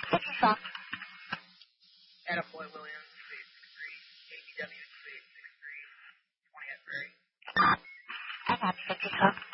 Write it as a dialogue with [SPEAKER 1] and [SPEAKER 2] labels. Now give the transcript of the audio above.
[SPEAKER 1] 663.
[SPEAKER 2] Attaboy Williams, 263. ABW, 2863. 20 at Berry.
[SPEAKER 1] I got 663.